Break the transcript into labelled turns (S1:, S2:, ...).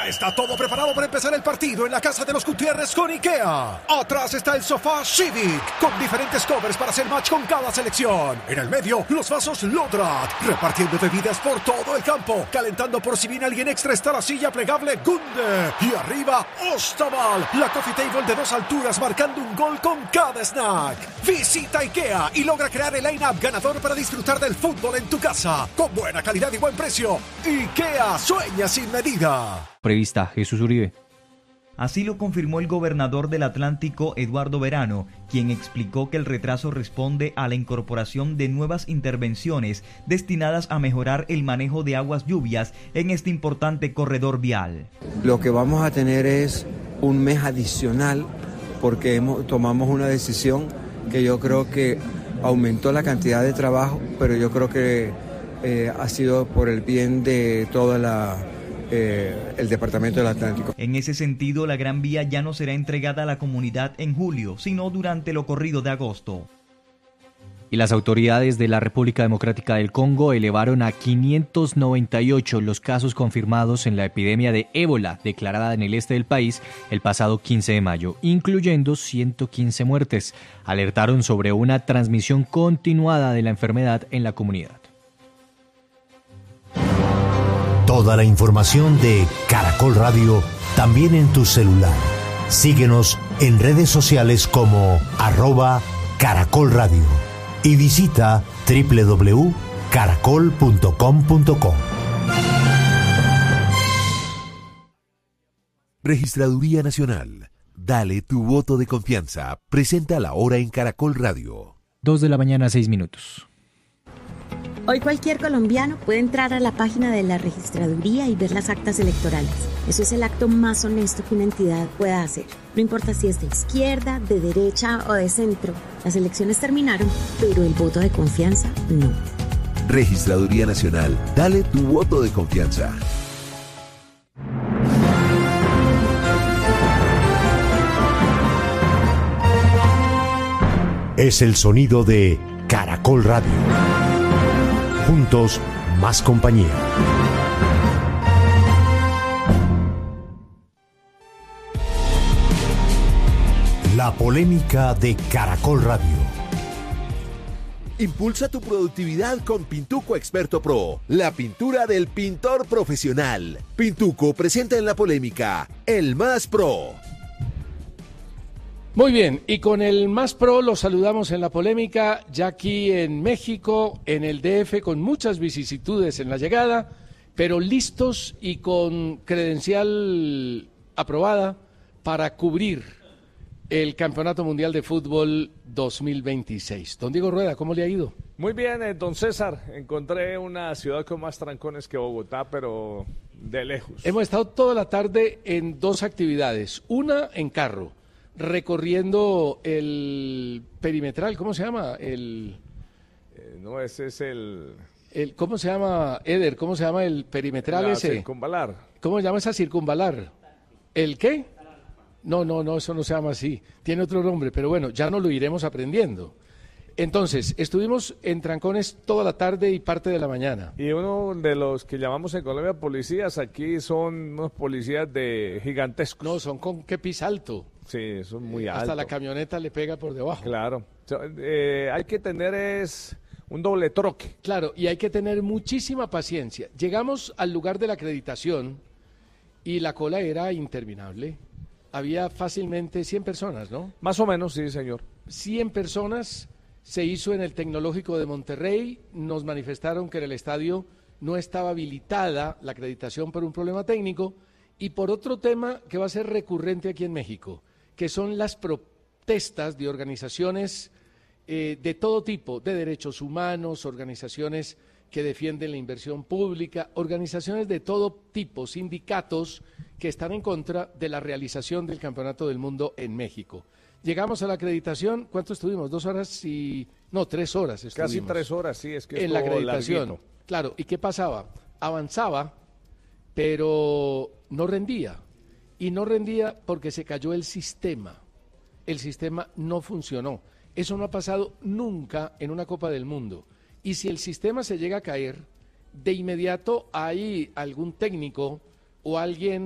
S1: Ya está todo preparado para empezar el partido en la casa de los Gutiérrez con IKEA. Atrás está el sofá Civic, con diferentes covers para hacer match con cada selección. En el medio, los vasos Lodrat, repartiendo bebidas por todo el campo. Calentando por si viene alguien extra está la silla plegable Gunde. Y arriba, Ostaval, la coffee table de 2 alturas marcando un gol con cada snack. Visita IKEA y logra crear el line-up ganador para disfrutar del fútbol en tu casa. Con buena calidad y buen precio. IKEA, sueña sin medida.
S2: Prevista, Jesús Uribe.
S3: Así lo confirmó el gobernador del Atlántico, Eduardo Verano, quien explicó que el retraso responde a la incorporación de nuevas intervenciones destinadas a mejorar el manejo de aguas lluvias en este importante corredor vial.
S4: Lo que vamos a tener es un mes adicional porque tomamos una decisión que yo creo que aumentó la cantidad de trabajo, pero yo creo que ha sido por el bien de toda el Departamento del Atlántico.
S3: En ese sentido, la Gran Vía ya no será entregada a la comunidad en julio, sino durante lo corrido de agosto.
S2: Y las autoridades de la República Democrática del Congo elevaron a 598 los casos confirmados en la epidemia de ébola declarada en el este del país el pasado 15 de mayo, incluyendo 115 muertes. Alertaron sobre una transmisión continuada de la enfermedad en la comunidad.
S5: Toda la información de Caracol Radio también en tu celular. Síguenos en redes sociales como @Caracol Radio y visita www.caracol.com.co.
S6: Registraduría Nacional. Dale tu voto de confianza. Presenta la hora en Caracol Radio.
S2: 2:06 a.m.
S7: Hoy cualquier colombiano puede entrar a la página de la registraduría y ver las actas electorales. Eso es el acto más honesto que una entidad pueda hacer. No importa si es de izquierda, de derecha o de centro. Las elecciones terminaron, pero el voto de confianza no.
S6: Registraduría Nacional. Dale tu voto de confianza.
S5: Es el sonido de Caracol Radio. Juntos, más compañía. La polémica de Caracol Radio.
S6: Impulsa tu productividad con Pintuco Experto Pro, la pintura del pintor profesional. Pintuco presenta en la polémica el Más Pro.
S8: Muy bien, y con el Más Pro los saludamos en la polémica, ya aquí en México, en el DF, con muchas vicisitudes en la llegada, pero listos y con credencial aprobada para cubrir el Campeonato Mundial de Fútbol 2026. Don Diego Rueda, ¿cómo le ha ido?
S9: Muy bien, don César, encontré una ciudad con más trancones que Bogotá, pero de lejos.
S8: Hemos estado toda la tarde en 2 actividades, una en carro, recorriendo el perimetral, ¿cómo se llama?
S9: No, ese es el...
S8: ¿Cómo se llama, Eder? ¿Cómo se llama el perimetral ese?
S9: Circunvalar.
S8: ¿Cómo se llama esa circunvalar? ¿El qué? No, eso no se llama así. Tiene otro nombre, pero bueno, ya nos lo iremos aprendiendo. Entonces, estuvimos en trancones toda la tarde y parte de la mañana.
S9: Y uno de los que llamamos en Colombia policías, aquí son unos policías de gigantescos.
S8: No, son con quepis alto.
S9: Sí, son muy altos.
S8: Hasta la camioneta le pega por debajo.
S9: Claro. Hay que tener un doble troque.
S8: Claro, y hay que tener muchísima paciencia. Llegamos al lugar de la acreditación y la cola era interminable. Había fácilmente 100 personas, ¿no?
S9: Más o menos, sí, señor.
S8: 100 personas. Se hizo en el Tecnológico de Monterrey. Nos manifestaron que en el estadio no estaba habilitada la acreditación por un problema técnico y por otro tema que va a ser recurrente aquí en México, que son las protestas de organizaciones de todo tipo, de derechos humanos, organizaciones que defienden la inversión pública, organizaciones de todo tipo, sindicatos que están en contra de la realización del Campeonato del Mundo en México. Llegamos a la acreditación, ¿cuánto estuvimos? 2 horas y... no, 3 horas estuvimos.
S9: Casi 3 horas, sí, es que
S8: en la acreditación.
S9: Larguito.
S8: Claro, ¿y qué pasaba? Avanzaba, pero no rendía. Y no rendía porque se cayó el sistema. El sistema no funcionó. Eso no ha pasado nunca en una Copa del Mundo. Y si el sistema se llega a caer, de inmediato hay algún técnico o alguien